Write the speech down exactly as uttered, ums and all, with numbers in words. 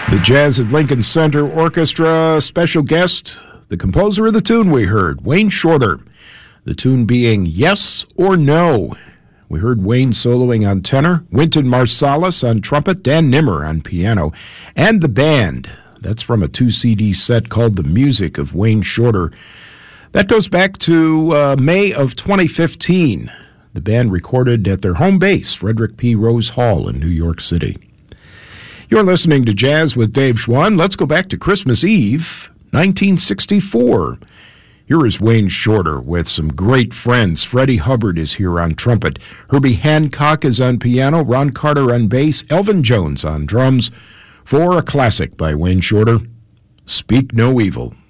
The Jazz at Lincoln Center Orchestra, special guest, the composer of the tune we heard, Wayne Shorter. The tune being Yes or No. We heard Wayne soloing on tenor, Wynton Marsalis on trumpet, Dan Nimmer on piano, and the band. That's from a two-C D set called The Music of Wayne Shorter. That goes back to uh, May of twenty fifteen. The band recorded at their home base, Frederick P. Rose Hall in New York City. You're listening to Jazz with Dave Schwann. Let's go back to Christmas Eve, nineteen sixty-four. Here is Wayne Shorter with some great friends. Freddie Hubbard is here on trumpet. Herbie Hancock is on piano. Ron Carter on bass. Elvin Jones on drums. For a classic by Wayne Shorter, Speak No Evil.